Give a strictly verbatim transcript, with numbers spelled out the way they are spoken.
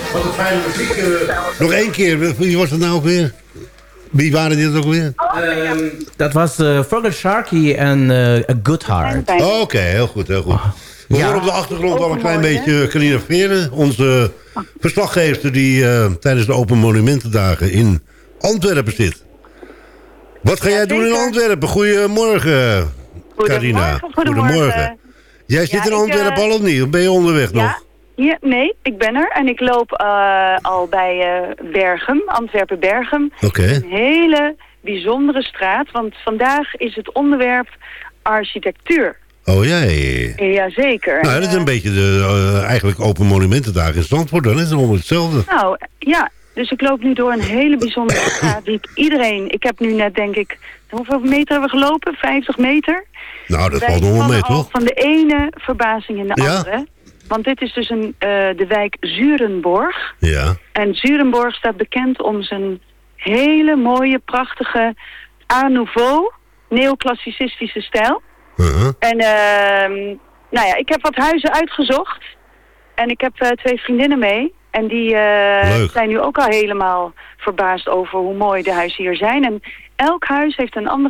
Wat een fijne muziek. Uh... Nog één keer, wie was het nou ook weer? Wie waren dit ook weer? Um, dat was uh, Fergal Sharkey en uh, A Good Heart. Oh, Oké, okay, heel goed, heel goed. We ja. horen op de achtergrond al een klein beetje Carina Veren. Onze verslaggever die uh, tijdens de Open Monumentendagen in Antwerpen zit. Wat ga jij ja, doen in Antwerpen? Goedemorgen, Carina. Goedemorgen. Goedemorgen. Jij zit ja, in Antwerpen ik, uh, al of niet? Of ben je onderweg ja, nog? Ja, nee, ik ben er. En ik loop uh, al bij uh, Berchem, Antwerpen-Berchem. Okay. Een hele bijzondere straat. Want vandaag is het onderwerp architectuur. Oh jee. Jazeker. Nou, dat is een beetje de uh, eigenlijk Open Monumentendagen in Zandvoort. Dan is het allemaal hetzelfde. Nou, ja. Dus ik loop nu door een hele bijzondere straat. Die ik iedereen... Ik heb nu net, denk ik... Hoeveel meter hebben we gelopen? vijftig meter? Nou, dat valt nog wel mee, toch? Van de ene verbazing in de ja. andere. Want dit is dus een, uh, de wijk Zurenborg. Ja. En Zurenborg staat bekend om zijn hele mooie, prachtige Art Nouveau, neoclassicistische stijl. Uh-huh. En uh, nou ja, ik heb wat huizen uitgezocht. En ik heb uh, twee vriendinnen mee. En die uh, zijn nu ook al helemaal verbaasd over hoe mooi de huizen hier zijn. En elk huis heeft een andere